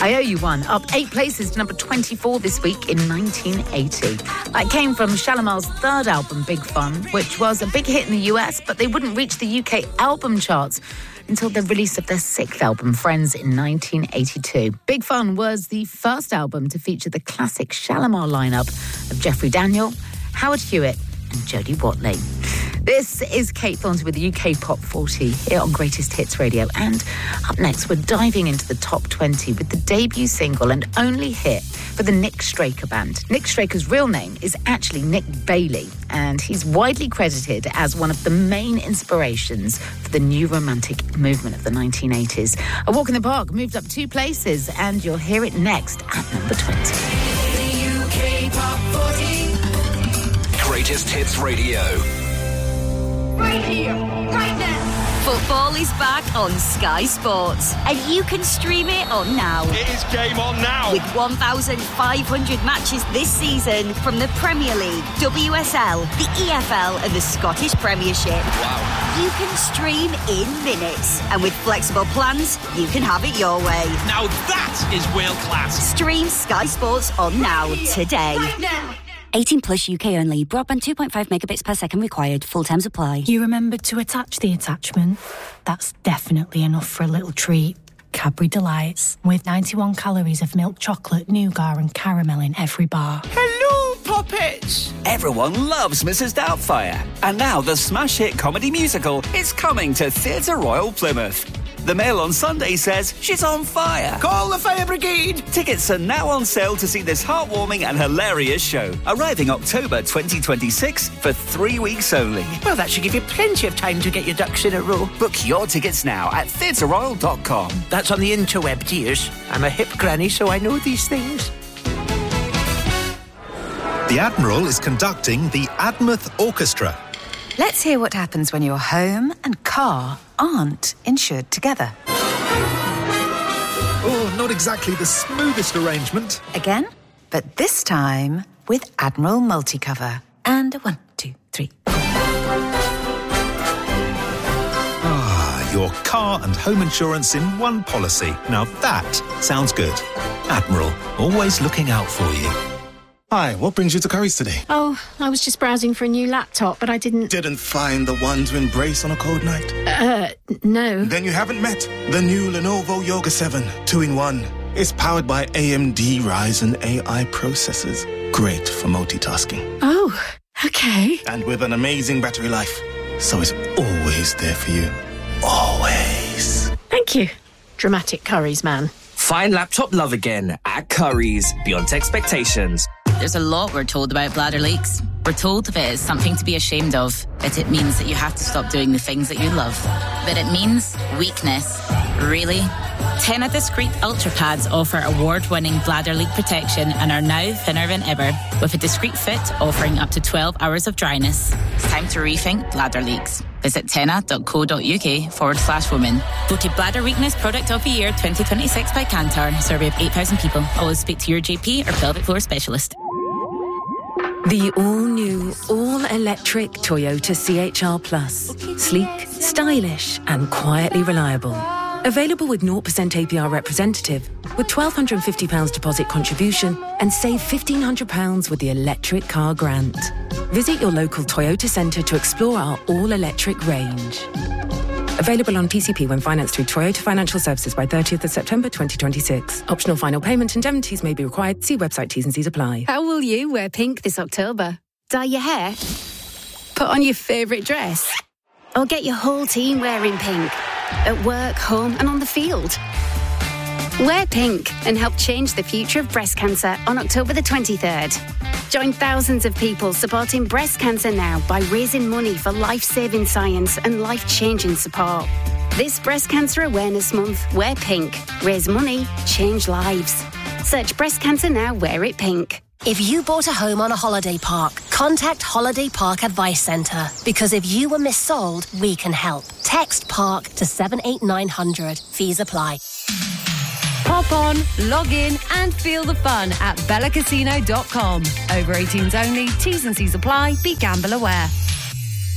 I Owe You One, up 8 places to number 24 this week in 1980. That came from Shalimar's third album, Big Fun, which was a big hit in the US, but they wouldn't reach the UK album charts until the release of their 6th album, Friends, in 1982. Big Fun was the first album to feature the classic Shalimar lineup of Jeffrey Daniel, Howard Hewitt and Jodie Watley. This is Kate Thornton with the UK Pop 40 here on Greatest Hits Radio. And up next, we're diving into the top 20 with the debut single and only hit for the Nick Straker Band. Nick Straker's real name is actually Nick Bailey, and he's widely credited as one of the main inspirations for the new romantic movement of the 1980s. A Walk in the Park moved up 2 places, and you'll hear it next at number 20. The UK Pop 40. Greatest Hits Radio. Right here, right now. Football is back on Sky Sports, and you can stream it on now. It is game on now. With 1,500 matches this season from the Premier League, WSL, the EFL and the Scottish Premiership. Wow. You can stream in minutes, and with flexible plans, you can have it your way. Now that is world class. Stream Sky Sports on now today. Right now. 18 plus UK only. Broadband 2.5 megabits per second required. Full terms apply. You remembered to attach the attachment? That's definitely enough for a little treat. Cadbury Delights, with 91 calories of milk chocolate, nougat and caramel in every bar. Hello, puppets! Everyone loves Mrs. Doubtfire. And now the smash hit comedy musical is coming to Theatre Royal Plymouth. The Mail on Sunday says she's on fire. Call the fire brigade! Tickets are now on sale to see this heartwarming and hilarious show, arriving October 2026 for 3 weeks only. Well, that should give you plenty of time to get your ducks in a row. Book your tickets now at theatreroyal.com. That's on the interweb, dears. I'm a hip granny, so I know these things. The Admiral is conducting the Admouth Orchestra. Let's hear what happens when your home and car aren't insured together. Oh, not exactly the smoothest arrangement. Again, but this time with Admiral Multicover. And 1, 2, 3. Ah, your car and home insurance in one policy. Now that sounds good. Admiral, always looking out for you. Hi, what brings you to Currys today? Oh, I was just browsing for a new laptop, but I didn't find the one to embrace on a cold night? No. Then you haven't met the new Lenovo Yoga 7 2-in-1. It's powered by AMD Ryzen AI processors. Great for multitasking. Oh, okay. And with an amazing battery life. So it's always there for you. Always. Thank you. Dramatic Currys man. Find laptop love again at Currys. Beyond expectations. There's a lot we're told about bladder leaks. We're told that it's something to be ashamed of, that it means that you have to stop doing the things that you love. But it means weakness. Really? Tena Discreet Ultra Pads offer award-winning bladder leak protection and are now thinner than ever, with a discreet fit offering up to 12 hours of dryness. It's time to rethink bladder leaks. Visit tena.co.uk/women. Voted Bladder Weakness Product of the Year 2026 by Kantar. Survey of 8,000 people. Always speak to your GP or pelvic floor specialist. The all-new, all-electric Toyota CHR Plus. Sleek, stylish and quietly reliable. Available with 0% APR representative, with £1,250 deposit contribution and save £1,500 with the electric car grant. Visit your local Toyota centre to explore our all-electric range. Available on PCP when financed through Toyota Financial Services by 30th of September 2026. Optional final payment indemnities may be required. See website T's and C's apply. How will you wear pink this October? Dye your hair? Put on your favourite dress? Or get your whole team wearing pink? At work, home and on the field? Wear pink and help change the future of breast cancer on October the 23rd. Join thousands of people supporting breast cancer now by raising money for life-saving science and life-changing support. This Breast Cancer Awareness Month, wear pink. Raise money, change lives. Search Breast Cancer Now, wear it pink. If you bought a home on a holiday park, contact Holiday Park Advice Centre. Because if you were missold, we can help. Text PARK to 78900. Fees apply. Hop on, log in and feel the fun at bellacasino.com. Over 18s only, T's and C's apply, be gamble aware.